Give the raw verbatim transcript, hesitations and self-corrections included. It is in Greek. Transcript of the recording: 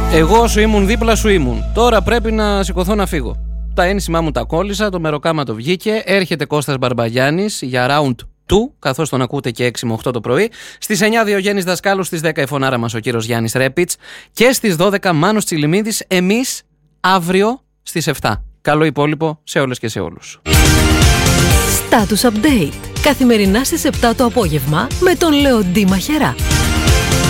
Εγώ όσο ήμουν δίπλα σου ήμουν. Τώρα πρέπει να σηκωθώ να φύγω. Τα ένσημά μου τα κόλλησα, το μεροκάματο βγήκε. Έρχεται Κώστας Μπαρμπαγιάννης για round two, καθώς τον ακούτε και έξι με οκτώ το πρωί. Στις εννιά Διογέννης Δασκάλου, στις δέκα η φωνάρα μας ο κύριος Γιάννης Ρέπιτς και στις δώδεκα Μάνος Τσιλιμίδης. Εμείς αύριο στις επτά. Καλό υπόλοιπο σε όλες και σε όλους. Status Update. Καθημερινά στις επτά το απόγευμα με τον Λεοντή Μαχερά.